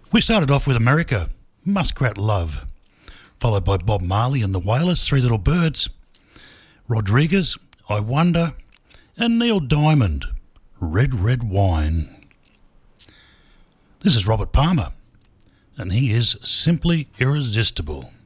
We started off with America, Muskrat Love, followed by Bob Marley and the Wailers, Three Little Birds, Rodriguez, I Wonder, and Neil Diamond, Red Red Wine. This is Robert Palmer, and he is simply irresistible.